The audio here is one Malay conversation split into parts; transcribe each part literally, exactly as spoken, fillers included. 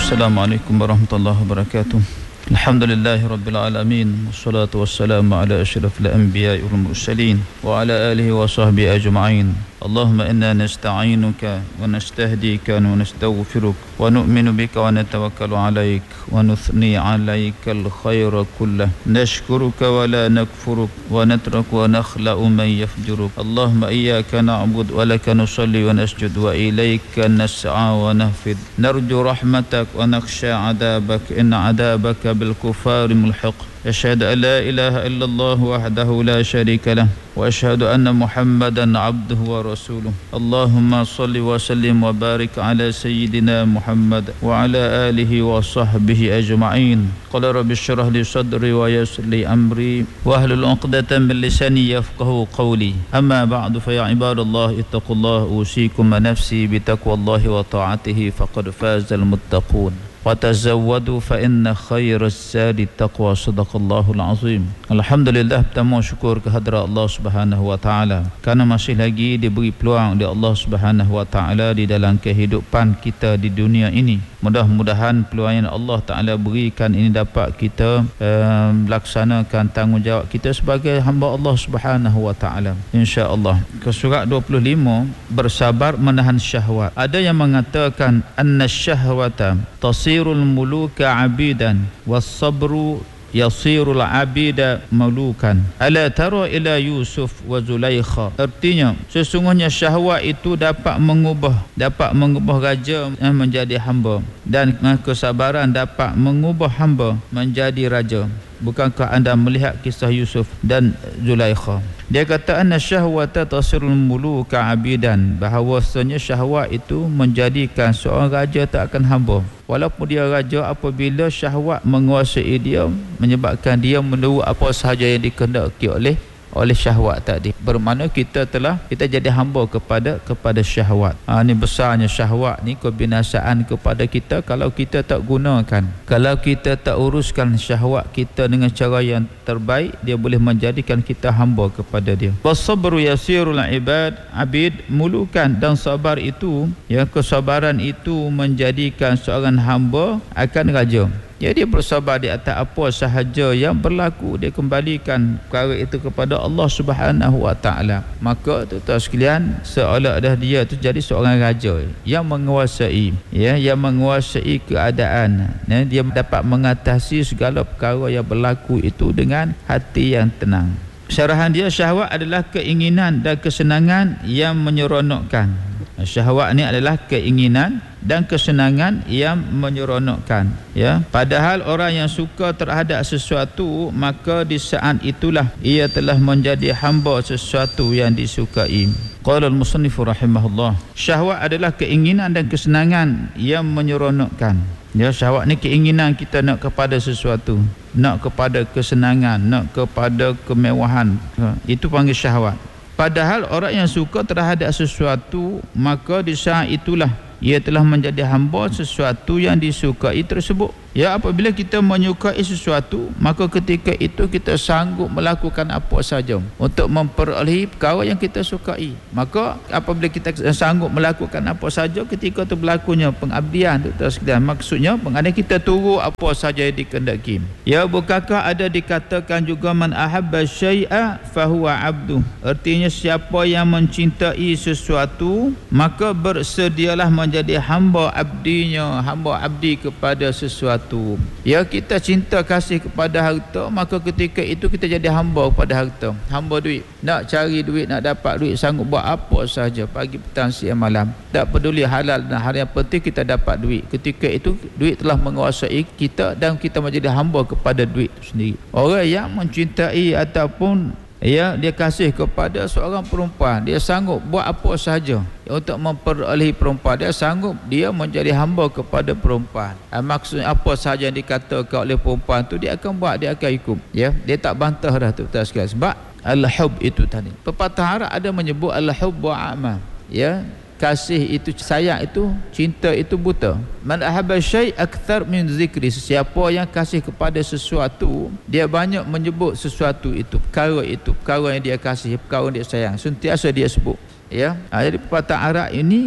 Assalamualaikum warahmatullahi wabarakatuh. Alhamdulillahi rabbil alamin, wassalatu wassalamu ala asyrafil anbiya'i wal mursalin wa ala alihi wa sahbihi ajma'in. Allahumma inna nasta'inuka wa nastahdika wa nastaghfiruk wa nu'minu bika wa natawakkalu 'alaik wa nuthni 'alaika al-khaira kullah. Nashkuruka wa la nakfuruk wa natruku wa nakhla'u man yafjuruk. Allahumma iyyaka na'budu wa laka nusalli wa nasjud wa ilayka nas'a wa nahfid. Narju rahmatak wa nakhsha 'adabak inna 'adabaka bil kufari mulhiq. Asyhadu an la ilaha illallah wahdahu la syarika lah wa asyhadu anna Muhammadan abduhu wa rasuluh. Allahumma salli wa sallim wa barik ala sayyidina Muhammad wa ala alihi wa sahbihi ajma'in. Qala rabbi shrah li sadri wa yassir li amri wa hlul 'uqdatam min lisani yafqahu qawli. Amma ba'du, fa ya ibadallah ittaqullaha usikum wa nafsi bi taqwallahi wa ta'atihi faqad fazal muttaqun. Watazawwadu fa inna khairaz zadi taqwa. Sadaqallahul azim. Alhamdulillah, pertama syukur kehadrat Allah Subhanahu wa taala kerana masih lagi diberi peluang oleh Allah Subhanahu wa taala di dalam kehidupan kita di dunia ini. Mudah-mudahan peluang yang Allah taala berikan ini dapat kita uh, melaksanakan tanggungjawab kita sebagai hamba Allah Subhanahu wa taala, insya-Allah. Ke surat dua puluh lima, bersabar menahan syahwat. Ada yang mengatakan anna syahwata tasirul muluka abidan was-sabru yasirul abida malukan. Ala tara ila Yusuf wa Zulaikha. Artinya, sesungguhnya syahwat itu dapat mengubah dapat mengubah raja menjadi hamba, dan kesabaran dapat mengubah hamba menjadi raja. Bukankah anda melihat kisah Yusuf dan Zulaikha? Dia kata anna syahwata tasirul muluka abidan, bahawasanya syahwat itu menjadikan seorang raja tak akan hamba. Walaupun dia raja, apabila syahwat menguasai dia, menyebabkan dia menurut apa sahaja yang dikehendaki oleh oleh syahwat tadi, bermakna kita telah kita jadi hamba kepada kepada syahwat. Ha, ni besarnya syahwat ni, kebinasaan kepada kita kalau kita tak gunakan, kalau kita tak uruskan syahwat kita dengan cara yang terbaik, dia boleh menjadikan kita hamba kepada dia. Wasabru yasirul ibad abid mulukan, dan sabar itu, ya, kesabaran itu menjadikan seorang hamba akan raja. Ya, dia bersabar di atas apa sahaja yang berlaku, dia kembalikan perkara itu kepada Allah Subhanahu wa taala. Maka tuan-tuan sekalian, seolah dah dia tu jadi seorang raja yang menguasai, ya, yang menguasai keadaan. Ya, dia dapat mengatasi segala perkara yang berlaku itu dengan hati yang tenang. Syarahan dia, syahwat adalah keinginan dan kesenangan yang menyeronokkan. Syahwat ni adalah keinginan dan kesenangan yang menyeronokkan, ya. Padahal orang yang suka terhadap sesuatu, maka di saat itulah ia telah menjadi hamba sesuatu yang disukai. Qala al-musannif rahimahullah, syahwat adalah keinginan dan kesenangan yang menyeronokkan. Ya, syahwat ni keinginan kita nak kepada sesuatu, nak kepada kesenangan, nak kepada kemewahan, itu panggil syahwat. Padahal orang yang suka terhadap sesuatu, maka di saat itulah ia telah menjadi hamba sesuatu yang disukai tersebut. Ya, apabila kita menyukai sesuatu, maka ketika itu kita sanggup melakukan apa saja untuk memperolehi perkara yang kita sukai. Maka apabila kita sanggup melakukan apa saja, ketika itu berlakunya pengabdian, tuan-tuan sekalian. Maksudnya pengabdian kita tunggu apa saja yang dikehendaki. Ya, bukankah ada dikatakan juga man ahabba syai'a fahuwa abdu. Artinya siapa yang mencintai sesuatu, maka bersedialah menjadi hamba abdinya, hamba abdi kepada sesuatu. Ya, kita cinta kasih kepada harta, maka ketika itu kita jadi hamba kepada harta, hamba duit. Nak cari duit, nak dapat duit, sanggup buat apa sahaja, pagi, petang, siang, malam, tak peduli halal dan haram, yang penting kita dapat duit. Ketika itu duit telah menguasai kita dan kita menjadi hamba kepada duit itu sendiri. Orang yang mencintai ataupun, ya, dia kasih kepada seorang perempuan, dia sanggup buat apa sahaja untuk memperolehi perempuan, dia sanggup dia menjadi hamba kepada perempuan. Ha, maksudnya apa sahaja yang dikatakan oleh perempuan tu, dia akan buat, dia akan ikut. Ya, dia tak bantah dah tu, tuan sekalian. Sebab al-hub itu tadi, pepatah Arab ada menyebut al-hubbu a'ma. Ya, kasih itu, sayang itu, cinta itu buta. Man ahabba syai' akthar min zikri. Siapa yang kasih kepada sesuatu, dia banyak menyebut sesuatu itu, perkara itu, perkara yang dia kasih, perkara yang dia sayang, sentiasa dia sebut. Ya, ha, jadi pepatah Arab ini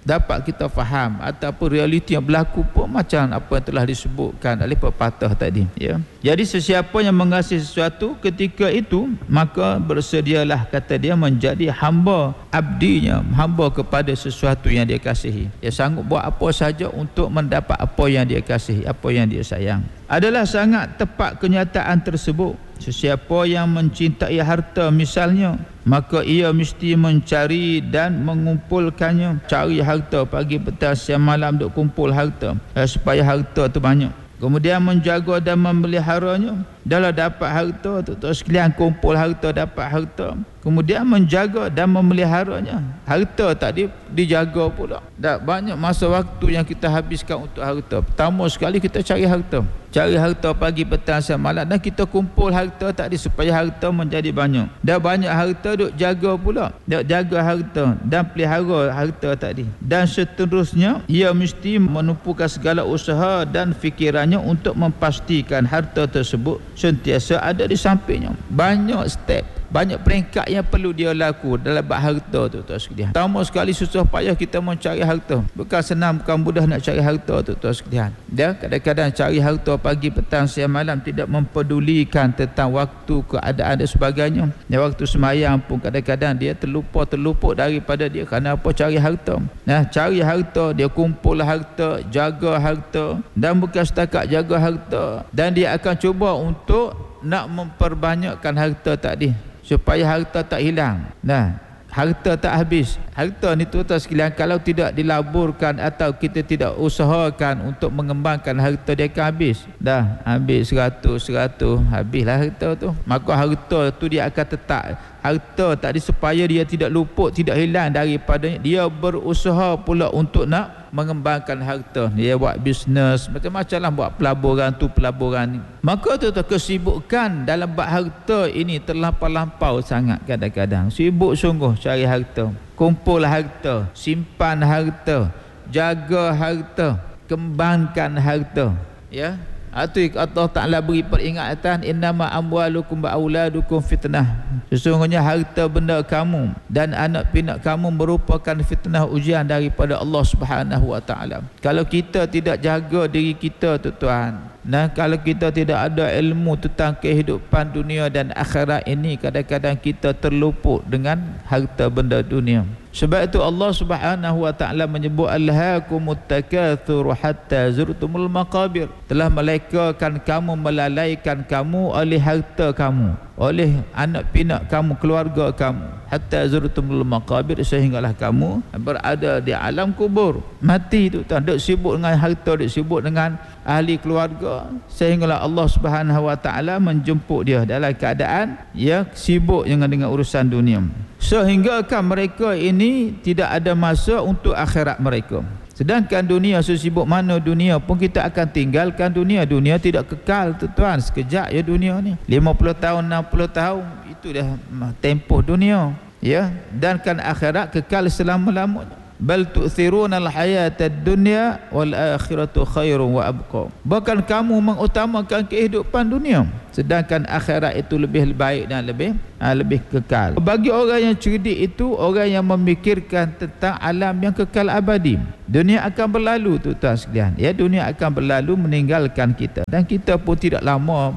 dapat kita faham ataupun realiti yang berlaku pun macam apa yang telah disebutkan oleh pepatah tadi, ya. Jadi sesiapa yang mengasihi sesuatu ketika itu, maka bersedialah, kata dia, menjadi hamba abdinya, hamba kepada sesuatu yang dia kasihi. Dia sanggup buat apa saja untuk mendapat apa yang dia kasihi, apa yang dia sayang. Adalah sangat tepat kenyataan tersebut. Sesiapa yang mencintai harta misalnya, maka ia mesti mencari dan mengumpulkannya. Cari harta pagi, petang, siang, malam, duk kumpul harta, eh, supaya harta tu banyak. Kemudian menjaga dan memeliharanya. Dalam dapat harta tu, tu sekalian kumpul harta, dapat harta, kemudian menjaga dan memeliharanya. Harta tak di, dijaga pula. Tak banyak masa waktu yang kita habiskan untuk harta. Pertama sekali kita cari harta, cari harta pagi, petang, siang, malam, dan kita kumpul harta tadi supaya harta menjadi banyak. Dah banyak harta, duk jaga pula, duk jaga harta dan pelihara harta tadi. Dan seterusnya, ia mesti menumpukan segala usaha dan fikirannya untuk memastikan harta tersebut sentiasa ada di sampingnya. Banyak step, banyak peringkat yang perlu dia laku dalam bab harta tu, tuan sekalian. Pertama sekali, susah payah kita mencari harta. Bukan senang, bukan mudah nak cari harta tu, tuan sekalian. Dia kadang-kadang cari harta pagi, petang, siang, malam, tidak mempedulikan tentang waktu, keadaan dan sebagainya. Dia waktu semayang pun kadang-kadang dia terlupa terluput daripada dia. Kerana apa? Cari harta. Nah, cari harta, dia kumpul harta, jaga harta, dan bukan setakat jaga harta, dan dia akan cuba untuk nak memperbanyakkan harta tadi supaya harta tak hilang. Nah, harta tak habis. Harta ni tuan-tuan sekalian, kalau tidak dilaburkan atau kita tidak usahakan untuk mengembangkan harta, dia akan habis. Dah habis seratus seratus, habislah harta tu. Maka harta tu dia akan tetap. Harta tadi supaya dia tidak luput, tidak hilang daripadanya, dia berusaha pula untuk nak mengembangkan harta. Dia buat bisnes, macam-macam lah, buat pelaburan tu, pelaburan ni. Maka tu tu kesibukan dalam bab harta ini terlampau-lampau sangat. Kadang-kadang sibuk sungguh cari harta, kumpul harta, simpan harta, jaga harta, kembangkan harta, ya. Itu Allah Ta'ala beri peringatan, innama amwalukum wa auladukum fitnah. Sesungguhnya harta benda kamu dan anak pinak kamu merupakan fitnah, ujian daripada Allah Subhanahu wa Ta'ala. Kalau kita tidak jaga diri kita tu tuan, nah, kalau kita tidak ada ilmu tentang kehidupan dunia dan akhirat ini, kadang-kadang kita terluput dengan harta benda dunia. Sebab itu Allah Subhanahu wa Ta'ala menyebut alhaakumut takatsur hatta zurtumul maqabir. Telah melekakan kamu, melalaikan kamu oleh harta kamu, oleh anak pinak kamu, keluarga kamu, hatta zurtumul maqabir, sehinggalah kamu berada di alam kubur. Mati tu tuan, duk sibuk dengan harta, duk sibuk dengan ahli keluarga, sehinggalah Allah Subhanahu wa Ta'ala menjemput dia dalam keadaan ya sibuk dengan dengan urusan dunia, sehingga kan mereka ini tidak ada masa untuk akhirat mereka. Sedangkan dunia, sesibuk mana dunia pun kita akan tinggalkan dunia. Dunia tidak kekal tu tuan, sekejap ya dunia ni, lima puluh tahun, enam puluh tahun, itu dah tempoh dunia, ya. Dan kan akhirat kekal selama-lamanya. Bal tu'thiruna al-hayata ad-dunya wal akhiratu khairun wa abqa. Bahkan kamu mengutamakan kehidupan dunia, sedangkan akhirat itu lebih baik dan lebih ha, lebih kekal. Bagi orang yang cerdik itu, orang yang memikirkan tentang alam yang kekal abadi. Dunia akan berlalu tu tuan sekalian, ya, dunia akan berlalu meninggalkan kita, dan kita pun tidak lama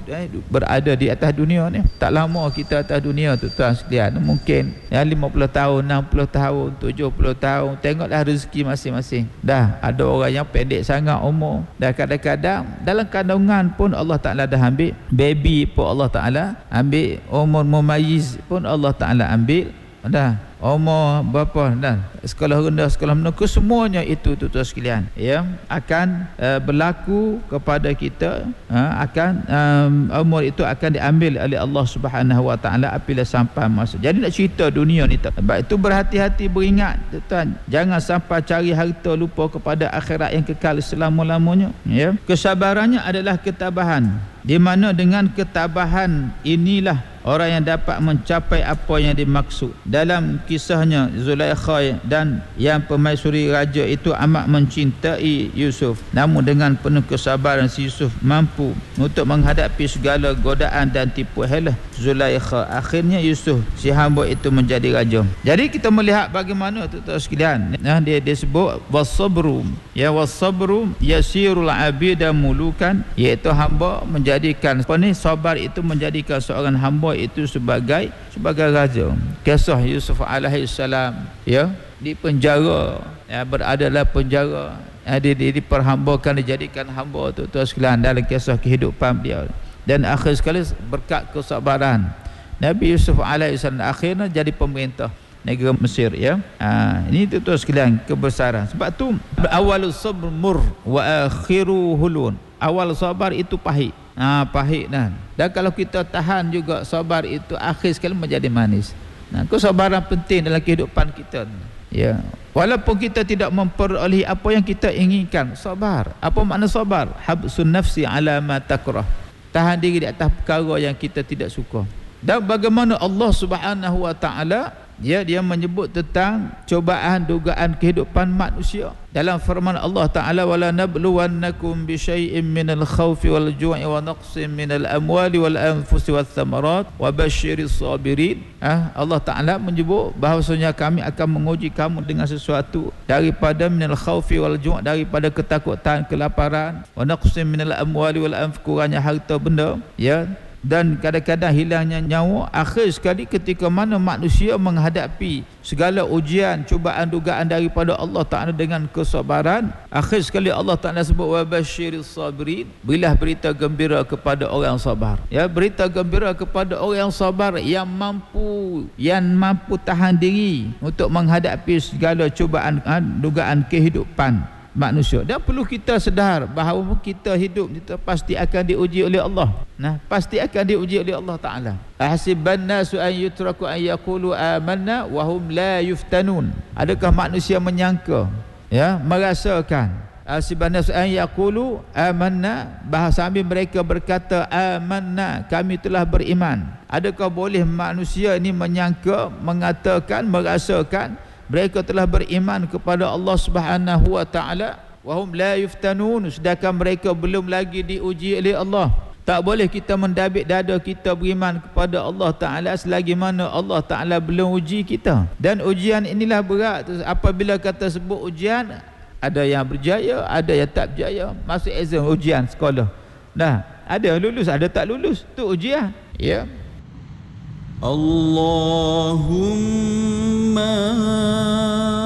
berada di atas dunia ni. Tak lama kita atas dunia tu tuan sekalian, mungkin ya lima puluh tahun, enam puluh tahun, tujuh puluh tahun. Tengoklah rezeki masing-masing. Dah ada orang yang pendek sangat umur, dah kadang-kadang dalam kandungan pun Allah Ta'ala dah ambil, baby pun Allah Ta'ala ambil, umur mumayyiz pun Allah Ta'ala ambil, dah umur berapa, dah sekolah rendah, sekolah menengah, semuanya itu tuan-tuan sekalian, ya, akan uh, berlaku kepada kita, uh, akan um, umur itu akan diambil oleh Allah Subhanahu wa Ta'ala apabila sampai masa. Jadi nak cerita dunia ni tak. Sebab itu berhati-hati, beringat tuan, jangan sampai cari harta lupa kepada akhirat yang kekal selama-lamanya, ya. Kesabarannya adalah ketabahan, di mana dengan ketabahan inilah orang yang dapat mencapai apa yang dimaksud. Dalam kisahnya Zulaikha dan yang permaisuri raja itu amat mencintai Yusuf, namun dengan penuh kesabaran si Yusuf mampu untuk menghadapi segala godaan dan tipu helah Zulaikha. Akhirnya Yusuf si hamba itu menjadi raja. Jadi kita melihat bagaimana tuan-tuan sekalian, nah, dia disebut wasabru, ya wasabru yasirul abida mulukan, iaitu hamba menjadikan apa ni, sabar itu menjadikan seorang hamba itu sebagai sebagai raja. Kisah Yusuf alaihi salam, ya, di penjara, ya, berada dalam penjara, ya, dia, dia diperhambakan, dijadikan hamba tu tuan sekalian dalam kisah kehidupan dia. Dan akhir sekali berkat kesabaran Nabi Yusuf alaihi salam akhirnya jadi pemerintah negara Mesir, ya. Ha, ini tu tuan sekalian kebesaran. Sebab tu awalus sabr mur wa akhiru hulun. Awal sabar itu pahit. Ha, pahit kan. Dan kalau kita tahan juga sabar itu akhir sekali menjadi manis. Nah, kesabaran penting dalam kehidupan kita. Ya. Walaupun kita tidak memperolehi apa yang kita inginkan, sabar. Apa makna sabar? Habsun nafsi ala ma takrah. Tahan diri di atas perkara yang kita tidak suka. Dan bagaimana Allah Subhanahu wa taala, ya, dia menyebut tentang cobaan dugaan kehidupan manusia dalam firman Allah Taala, wala nabluwannakum bisyai'in minal khawfi wal ju'i wa naqsin minal amwali wal anfusi wath thamarat wa basyiris sabirin. Ah, Allah Taala menyebut bahawasanya kami akan menguji kamu dengan sesuatu daripada minal khawfi wal ju', daripada ketakutan, kelaparan, wa naqsin minal amwali wal anfusi, kurangnya harta benda, ya, dan kadang-kadang hilangnya nyawa. Akhir sekali ketika mana manusia menghadapi segala ujian, cubaan, dugaan daripada Allah Ta'ala dengan kesabaran, akhir sekali Allah Ta'ala sebut wa basyiris sabirin, berilah berita gembira kepada orang sabar. Ya, berita gembira kepada orang yang sabar, yang mampu yang mampu tahan diri untuk menghadapi segala cubaan, dugaan kehidupan manusia. Dan perlu kita sedar bahawa kita hidup kita pasti akan diuji oleh Allah. Nah, pasti akan diuji oleh Allah Taala. Ahsiban nasu an yutraku an yaqulu amanna wa hum la yuftanun. Adakah manusia menyangka, ya, merasakan ahsiban nasu an yaqulu amanna, bahasa sambil mereka berkata amanna, kami telah beriman. Adakah boleh manusia ini menyangka, mengatakan, merasakan mereka telah beriman kepada Allah Subhanahu wa taala, wa hum la yuftanun, sedangkan mereka belum lagi diuji oleh Allah. Tak boleh kita mendabik dada kita beriman kepada Allah Taala selagi mana Allah Taala belum uji kita. Dan ujian inilah berat. Apabila kata sebut ujian, ada yang berjaya, ada yang tak berjaya. Masuk exam, ujian sekolah. Nah, ada lulus, ada tak lulus. Tu ujian, ya. Allahumma